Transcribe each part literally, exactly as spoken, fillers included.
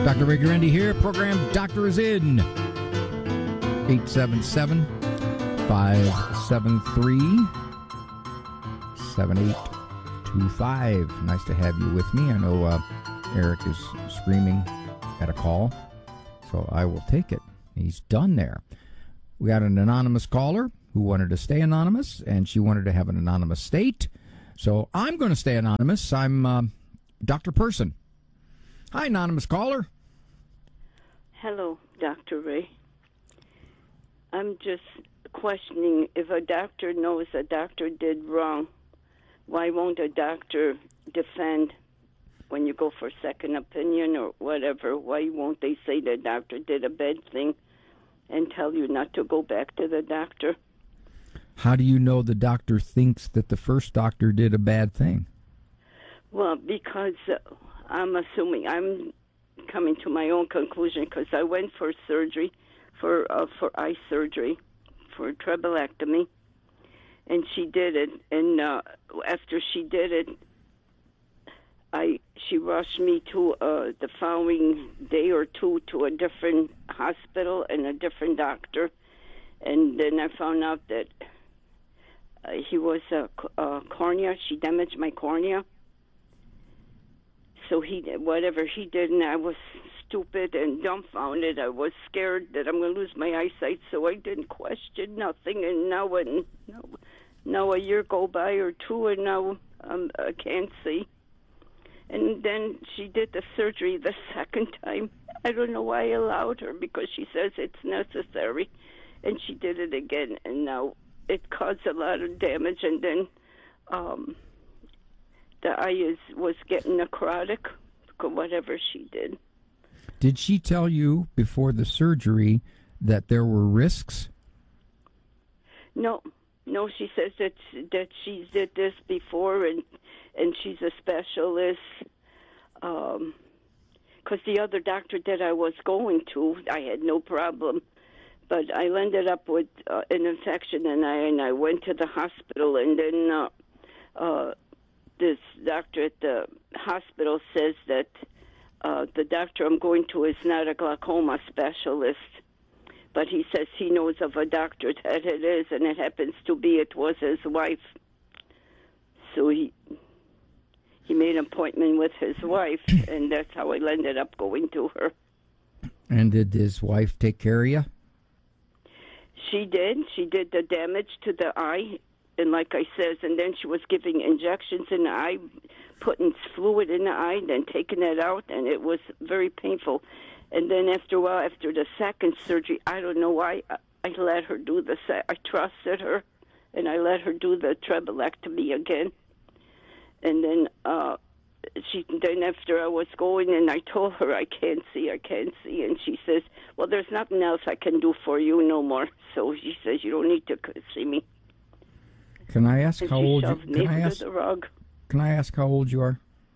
Doctor Ray Guarendi here. Program Doctor is in. eight seven seven, five seven three, seven eight two five. Nice to have you with me. I know uh, Eric is screaming at a call, so I will take it. He's done there. We got an anonymous caller who wanted to stay anonymous, and she wanted to have an anonymous state. So I'm going to stay anonymous. I'm uh, Doctor Person. Hi, anonymous caller. Hello, Doctor Ray. I'm just questioning if a doctor knows a doctor did wrong, why won't a doctor defend when you go for second opinion or whatever? Why won't they say the doctor did a bad thing and tell you not to go back to the doctor? How do you know the doctor thinks that the first doctor did a bad thing? Well, because uh, I'm assuming, I'm coming to my own conclusion because I went for surgery, for uh, for eye surgery, for trabeculectomy, and she did it. And uh, after she did it, I she rushed me to uh, the following day or two to a different hospital and a different doctor, and then I found out that uh, he was a, a cornea. She damaged my cornea. So he did whatever he did, and I was stupid and dumbfounded. I was scared that I'm going to lose my eyesight, so I didn't question nothing. And now, when, now, now a year go by or two, and now um, I can't see. And then she did the surgery the second time. I don't know why I allowed her, because she says it's necessary. And she did it again, and now it caused a lot of damage. And then um, the eye is, was getting necrotic, whatever she did. Did she tell you before the surgery that there were risks? No. No, she says that that she did this before, and and she's a specialist. Um, because the other doctor that I was going to, I had no problem, but I ended up with uh, an infection, and I and I went to the hospital, and then uh, uh, this doctor at the hospital says that uh, the doctor I'm going to is not a glaucoma specialist. But he says he knows of a doctor that it is, and it happens to be it was his wife. So he he made an appointment with his wife, and that's how I ended up going to her. And did his wife take care of you? She did. She did the damage to the eye, and like I says, and then she was giving injections in the eye, putting fluid in the eye, then taking it out, and it was very painful. And then after a while, after the second surgery, I don't know why, I, I let her do the, I trusted her, and I let her do the trabeculectomy again. And then uh, she, then after I was going, and I told her, I can't see, I can't see. And she says, well, there's nothing else I can do for you no more. So she says, you don't need to see me. Can I ask and how she old shoved you me can I under ask, the rug. Can I ask how old you are?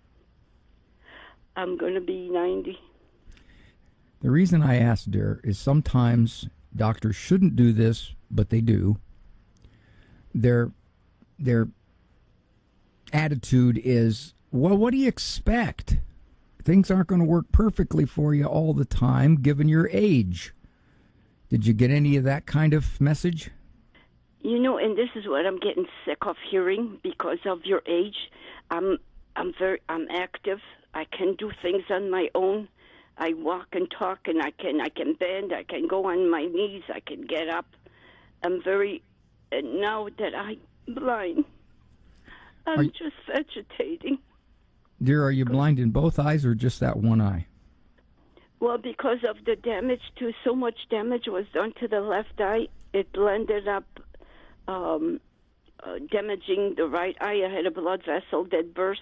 I'm going to be ninety. The reason I ask, dear, is sometimes doctors shouldn't do this, but they do. Their their attitude is, well, what do you expect? Things aren't going to work perfectly for you all the time, given your age. Did you get any of that kind of message? You know, and this is what I'm getting sick of hearing because of your age. I'm I'm very I'm active. I can do things on my own. I walk and talk, and I can I can bend. I can go on my knees. I can get up. I'm very, and now that I'm blind, I'm you, just vegetating. Dear, are you blind in both eyes or just that one eye? Well, because of the damage, to so much damage was done to the left eye, it ended up um, uh, damaging the right eye. I had a blood vessel that burst.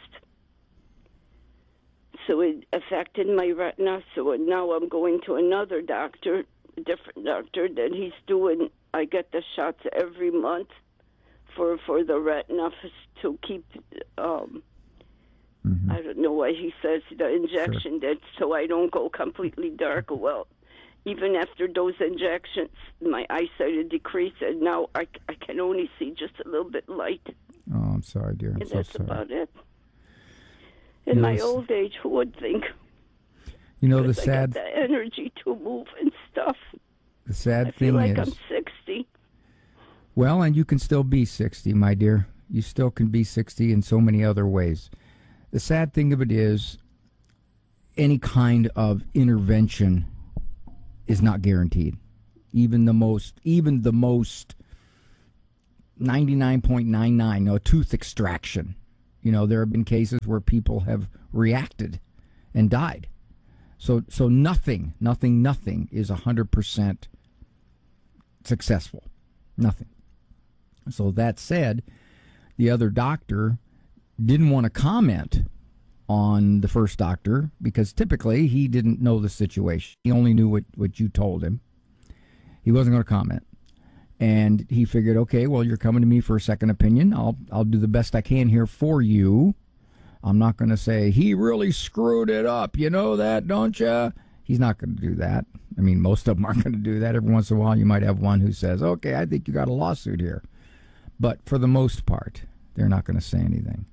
So it affected my retina. So now I'm going to another doctor, a different doctor, that he's doing, I get the shots every month for for the retina to keep, um, mm-hmm. I don't know what he says, the injection, sure. that so I don't go completely dark. Well, even after those injections, my eyesight had decreased, and now I, I can only see just a little bit light. Oh, I'm sorry, dear. I'm and so that's sorry. about it. In my old age, who would think? You know, the I sad... got the energy to move and stuff. The sad I thing feel like is... I'm sixty. Well, and you can still be sixty, my dear. You still can be sixty in so many other ways. The sad thing of it is, any kind of intervention is not guaranteed. Even the most, even the most ninety-nine point nine nine, no, tooth extraction. You know, there have been cases where people have reacted and died. So, so nothing, nothing, nothing is one hundred percent successful. Nothing. So that said, the other doctor didn't want to comment on the first doctor because typically he didn't know the situation. He only knew what, what you told him. He wasn't going to comment. And he figured, okay, well, you're coming to me for a second opinion. I'll I'll do the best I can here for you. I'm not going to say, he really screwed it up. You know that, don't you? He's not going to do that. I mean, most of them aren't going to do that. Every once in a while, you might have one who says, okay, I think you got a lawsuit here. But for the most part, they're not going to say anything.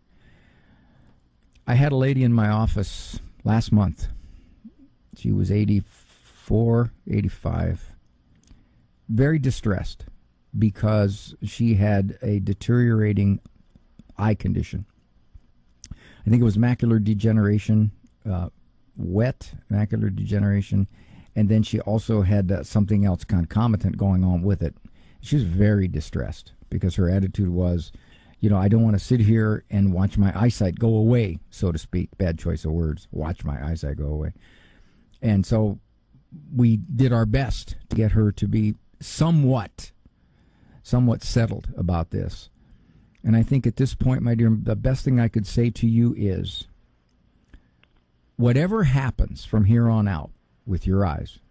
I had a lady in my office last month. She was eighty-four, eighty-five. Very distressed because she had a deteriorating eye condition. I think it was macular degeneration, uh, wet macular degeneration, and then she also had uh, something else concomitant going on with it. She was very distressed because her attitude was, you know, I don't want to sit here and watch my eyesight go away, so to speak. Bad choice of words. Watch my eyesight go away. And so we did our best to get her to be somewhat, somewhat settled about this. And I think at this point, my dear, the best thing I could say to you is, whatever happens from here on out with your eyes,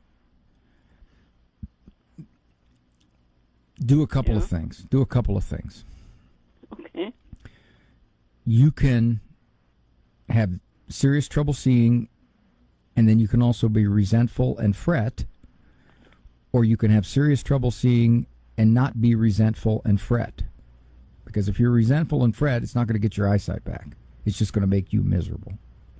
do a couple yeah. of things. Do a couple of things. Okay. You can have serious trouble seeing, and then you can also be resentful and fret, or you can have serious trouble seeing and not be resentful and fret. Because if you're resentful and fret, it's not going to get your eyesight back. It's just going to make you miserable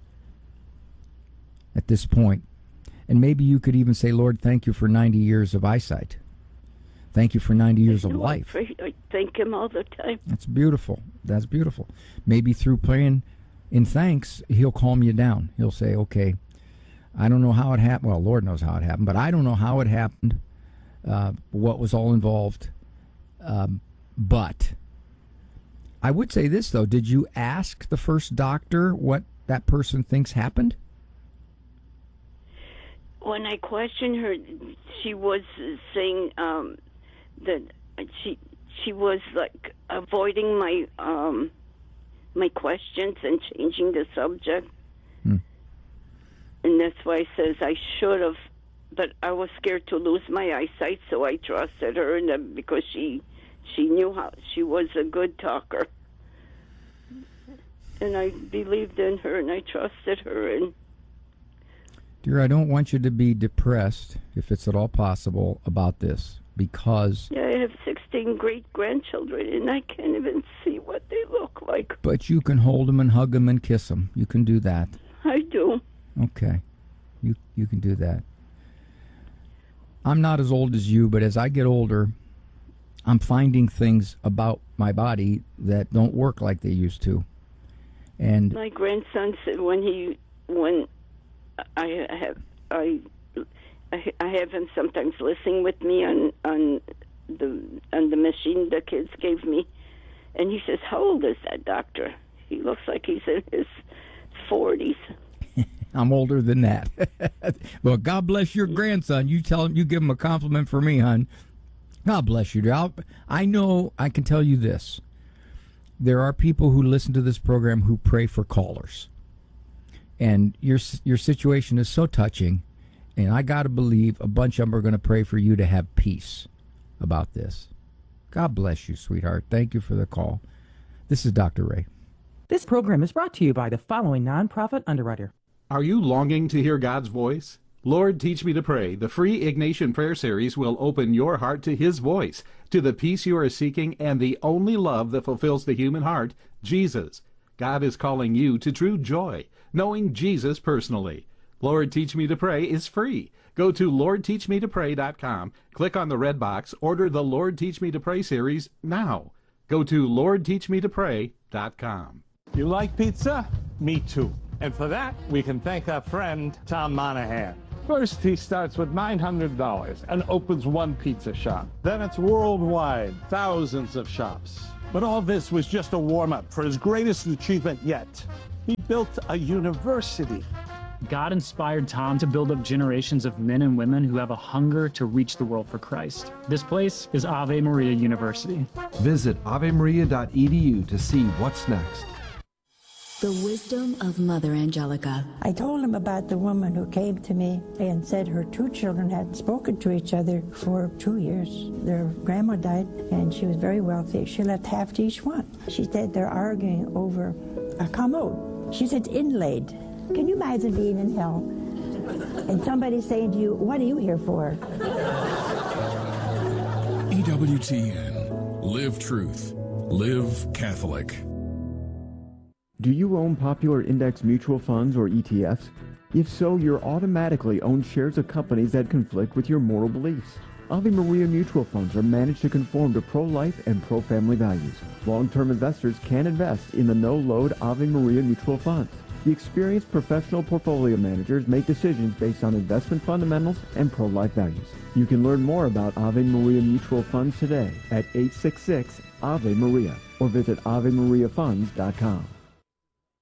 at this point. And maybe you could even say, Lord, thank you for ninety years of eyesight. Thank you for ninety years of life. I thank him all the time. That's beautiful. That's beautiful. Maybe through praying in thanks, he'll calm you down. He'll say, okay, I don't know how it happened. Well, Lord knows how it happened, but I don't know how it happened, uh, what was all involved. Um, but I would say this, though. Did you ask the first doctor what that person thinks happened? When I questioned her, she was saying um, that she she was like avoiding my um, my questions and changing the subject. Hmm. And that's why I says I should have, but I was scared to lose my eyesight, so I trusted her, and uh, because she she knew how she was a good talker, and I believed in her and I trusted her. And dear, I don't want you to be depressed, if it's at all possible, about this, because yeah, I have sixteen great grandchildren, and I can't even see what they look like. But you can hold them and hug them and kiss them. You can do that. I do. Okay. You you can do that. I'm not as old as you, but as I get older, I'm finding things about my body that don't work like they used to. And my grandson said when he when I have I I have him sometimes listening with me on on the on the machine the kids gave me, and he says, "How old is that doctor? He looks like he's in his forties." I'm older than that. Well, God bless your grandson. You tell him, you give him a compliment for me, hon. God bless you. I'll, I know I can tell you this. There are people who listen to this program who pray for callers. And your your situation is so touching, and I got to believe a bunch of them are going to pray for you to have peace about this. God bless you, sweetheart. Thank you for the call. This is Doctor Ray. This program is brought to you by the following nonprofit underwriter. Are you longing to hear God's voice? Lord, Teach Me to Pray, the free Ignatian Prayer Series will open your heart to His voice, to the peace you are seeking, and the only love that fulfills the human heart, Jesus. God is calling you to true joy, knowing Jesus personally. Lord Teach Me to Pray is free. Go to lord teach me to pray dot com, click on the red box, order the Lord Teach Me to Pray series now. Go to lord teach me to pray dot com. You like pizza? Me too. And for that, we can thank our friend Tom Monahan. First, he starts with nine hundred dollars and opens one pizza shop. Then it's worldwide, thousands of shops. But all this was just a warm-up for his greatest achievement yet. He built a university. God inspired Tom to build up generations of men and women who have a hunger to reach the world for Christ. This place is Ave Maria University. Visit ave maria dot e d u to see what's next. The wisdom of Mother Angelica. I told him about the woman who came to me and said her two children hadn't spoken to each other for two years. Their grandma died, and she was very wealthy. She left half to each one. She said they're arguing over a commode. She said it's inlaid. Can you imagine being in hell and somebody saying to you, what are you here for? E W T N. Live truth. Live Catholic. Do you own popular index mutual funds or E T Fs? If so, you're automatically own shares of companies that conflict with your moral beliefs. Ave Maria mutual funds are managed to conform to pro-life and pro-family values. Long-term investors can invest in the no-load Ave Maria mutual funds. The experienced professional portfolio managers make decisions based on investment fundamentals and pro-life values. You can learn more about Ave Maria mutual funds today at eight six six Ave Maria or visit ave maria funds dot com.